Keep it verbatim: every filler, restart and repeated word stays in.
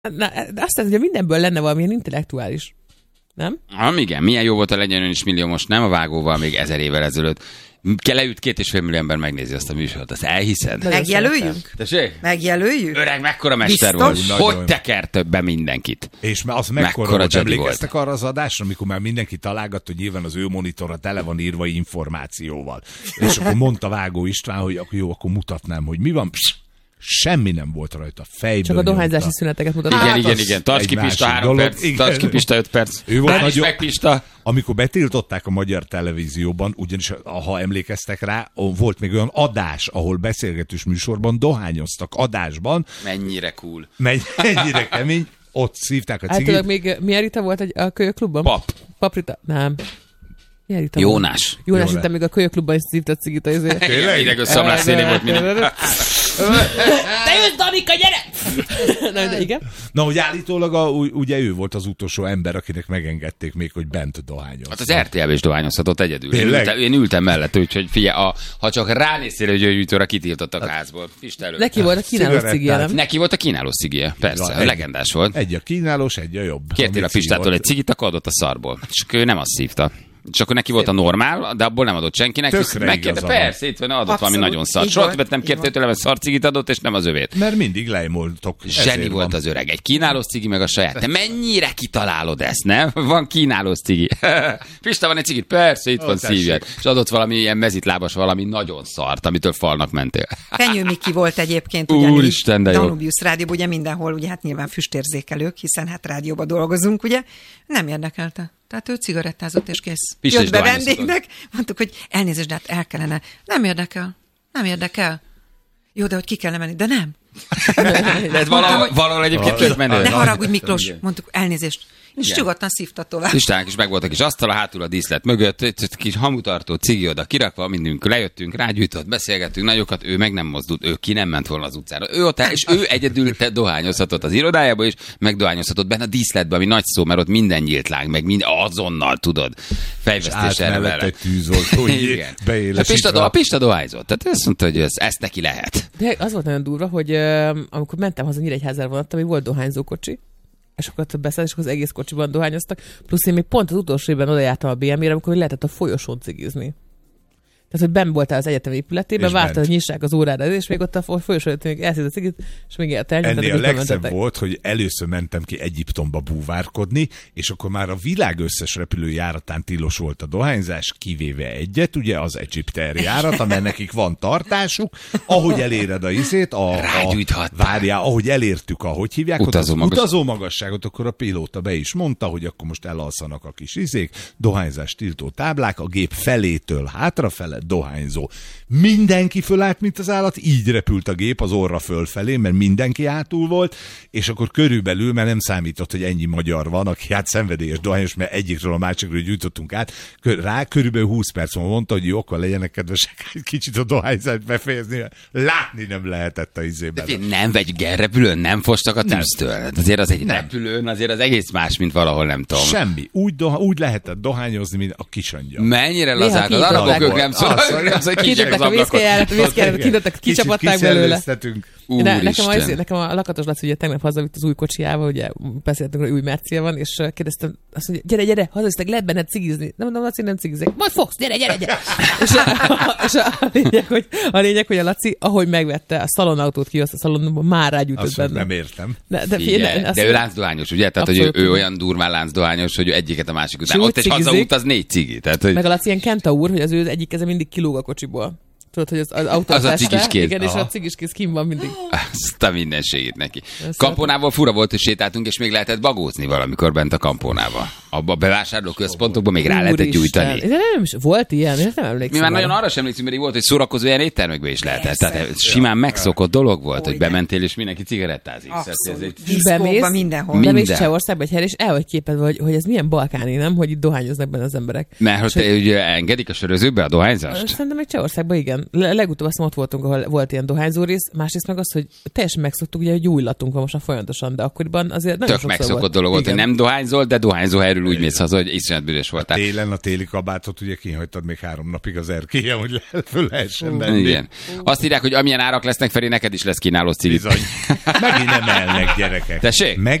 Na, de azt hiszem, hogy mindenből lenne valamilyen intellektuális. Nem? Ha, igen, milyen jó volt a Legyen Ön is millió, most nem a Vágóval, még ezer évvel ezelőtt. Leült két és fél millió ember megnézi azt a műsort, azt elhiszed? Megjelöljük? Tessék? Megjelöljük? Öreg, mekkora mester Biztos? volt. Hogy tekert be mindenkit. És az mekkora, Mekkora hogy Jedi emlékeztek arra az adásra, amikor már mindenki találgat, hogy nyilván az ő monitora tele van írva információval. És akkor mondta Vágó István, hogy akkor jó, akkor mutatnám, hogy mi van. Psz, semmi nem volt rajta, fejből csak a dohányzási nyomta. szüneteket mutatták. Igen, Hát igen, az igen. Tarts ki egy Pista másik három dolog. perc, Igen. tarts ki Pista öt perc. Ő volt Ben is nagyon- meg Pista. Amikor betiltották a magyar televízióban, ugyanis ha emlékeztek rá, volt még olyan adás, ahol beszélgetős műsorban dohányoztak adásban. Mennyire cool. Megy, ennyire kemény, ott szívták a cigit. Általában még milyen Rita volt egy, a kölyöklubban? Pap. Paprita? Nem. Milyen Rita Jónás. volt? Jónás, Jónás. itt még a kölyöklubban is szívta a cigit. Azért. Tényleg? Idegös szamlás szélén volt minden. Te jössz, Danika, gyere! Na, de igen. Na, hogy állítólag a, ugye ő volt az utolsó ember, akinek megengedték még, hogy bent dohányoz. Hát az er té el-be is dohányozhatott egyedül. Én Tényleg? ültem, én ültem mellett, úgyhogy figyelj, a, ha csak ránéztél, hogy gyógyítőre kitiltottak a házból. Pista előtt. Neki volt a kínáló Cigarettát. cigije, nem? Neki volt a kínáló szigije, persze, egy- legendás volt. Egy a kínálós, egy a jobb. Kértél Ami a Pistától cigi egy cigit, akkor adott a szarból. És akkor ő nem azt szívta. És akkor neki volt a normál, de abból nem adott senkinek. Tökre Megkérte, igaza van. persze, itt van, adott Abszolút, valami nagyon szar. így Soha volt, többet nem így kértél volt. tőlem, hogy szarcigit adott, és nem az övét. Mert mindig lejmoltok. Zseni Ezért volt van. az öreg. Egy kínálós cigi, meg a saját. Te mennyire kitalálod ezt, nem? Van kínálós cigi. Pista, van egy cigit? Persze, itt Ó, van, tessék. szívjad. És adott valami ilyen mezitlábas, valami nagyon szart, amitől falnak mentél. Fenyő Miki volt egyébként Úristen, de jó. Danubius rádióban, ugye mindenhol, ugye hát nyilván füstérzékelők, hiszen hát rádióban dolgozunk, ugye. Nem érdekelte. Tehát ő cigarettázott és kész. Pista Jött is be dohányoztatott. vendégnek, mondtuk, hogy elnézést, de hát el kellene. Nem érdekel. Nem érdekel. Jó, de hogy ki kellene menni, de nem. De ez valahol, valahol egyébként tök menő. Ne haragudj, Miklós, mondtuk, elnézést. És Igen. nyugodtan szívta tovább. Pistánk is megvolt a kis asztal, a hátul a díszlet mögött, egy kis hamutartó, cigi oda kirakva, mindünk lejöttünk, rágyújtott, beszélgettünk nagyokat, ő meg nem mozdult, ő ki nem ment volna az utcára. Ő ott, áll, és ő egyedül te dohányozhatott az irodájába is, meg dohányozhatott benne a díszletbe, ami nagy szó, mert ott minden nyílt láng, meg mind, azonnal tudod. Fejvesztés Állt erre mellett vele. egy tűzoltó, Igen. így És a beélesítve. Pista, a Pista dohányzott, tehát azt mondta, hogy ez, ezt neki lehet. De az volt nagyon durva, hogy uh, amikor mentem haza Nyíregyházára vonattam, hogy volt dohányzókocsi, és akkor ott beszállt, és akkor az egész kocsiban dohányoztak, plusz én még pont az utolsó évben oda jártam a bé em-re, amikor lehetett a folyosón cigizni. Tehát, hogy benn voltál az egyetem épületében, És vártad, bent. hogy nyissák az órára, és még ott a folyosón még elszírt a cigit, és még élt el. Ennél a legszebb volt, hogy először mentem ki Egyiptomba búvárkodni, és akkor már a világ összes repülőjáratán tilos volt a dohányzás, kivéve egyet, ugye az Egyipter járat, amely nekik van tartásuk. Ahogy eléred a izét, a, a Rágyújthattál. várjál, ahogy elértük, ahogy hívják, ott Utazó az magas- utazó magasságot, akkor a pilóta be is mondta, hogy akkor most elalszanak a kis izék, dohányzás tiltó táblák, a gép felétől hátrafele dohányzó. Mindenki fölállt, mint az állat, így repült a gép az orra fölfelé, mert mindenki hátul volt, és akkor körülbelül, mert nem számított, hogy ennyi magyar van, aki hát szenvedélyes dohányos, mert egyikről a másikról gyújtottunk át, kör, rá körülbelül húsz perc múlva mondta, hogy jó, akkor legyenek kedvesek egy kicsit a dohányzást befejezni, mert látni nem lehetett a izében. De nem vegy repülőn, nem fostak a tűztől. Hát azért az egy Nem. repülőn, azért az egész más, mint valahol, nem tudom. Semmi. Úgy, doha, úgy lehetett dohányozni, mint a kisanyja. Mennyire Néha lazák, az kinyitották. arabok ők nem szólnak, Az, nem szólnak, kinyitják Kitörtek az a ablakot. vízkejárat, a vízkejárat, kitörtek, kicsapatták belőle. Kiszellőztetünk. De nekem, az, Úristen. nekem a Lakatos Laci ugye tegnap hazavitt az új kocsiával, ugye beszéltünk, hogy új Mercia van, és kérdeztem, azt mondja, gyere, gyere, hazavisztek, lehet benned cigizni. Nem mondom, Laci, nem cigizek. Majd fogsz, gyere, gyere, gyere. és, a, és a, lényeg, hogy, a lényeg, hogy a Laci, ahogy megvette a szalonautót, kihozta a szalonba, már rágyújtott Azt benne. nem értem. De, de, Figyelj, figyelj, de ő láncdohányos, ugye? Tehát, hogy ő, Abszolút. ő olyan durván láncdohányos, hogy ő egyiket a másik után. úgy Ott egy cigizik. hazaút, az négy cigi. Tehát, hogy Meg a Laci ilyen kentaur, hogy az ő egyik keze mindig kilóg a kocsiból. Tudod, hogy az, az autó Az a teste, cigis kéz. igen, és Aha. a cigis kéz kim van mindig. azt a mindenségét neki. Ezt Kampónával fura volt, hogy sétáltunk, és még lehetett bagózni valamikor bent a Kampónával. Abba a bevásárlóközpontokban még rá lehetett Úristen. gyújtani. De nem is, volt ilyen, én nem emlékszem. Mi már nagyon arra. arra sem emlékszünk, mert volt, hogy szórakozó ilyen éttermekbe is lehetett. Persze. Tehát ez simán megszokott dolog volt, hogy igen. bementél, és mindenki cigarettázik. Abszolút. Ez egy- Diszkóban, Bemész, mindenhol. De Minden. mész Csehországba egy helyre, és el vagy képedve, hogy, hogy ez milyen balkáni, nem? Hogy itt dohányoznak benne az emberek. Mert hogy És te, ugye engedik a sörözőbe a dohányzást? Szerintem még Csehországban igen. van. Le- legutóbb azt ott voltunk, ahol volt ilyen dohányzó rész, másrészt meg az, hogy teljesen megszoktuk, ugye, hogy gyújlatunk van most már folyamatosan, de akkoriban azért nagyon Tök sokszor megszokott volt. dolog volt, hogy Igen. nem dohányzol, de dohányzó helyről úgy mész haza, hogy iszonyat büdös voltál. Télen a téli kabátot ugye kihagytad még három napig az erkélyen, hogy le- föl lehessen venni. Igen. Azt írják, hogy amilyen árak lesznek, Feri, neked is lesz kínáló cigit. Bizony. Megint emelnek, gyerekek. Tessék? Meg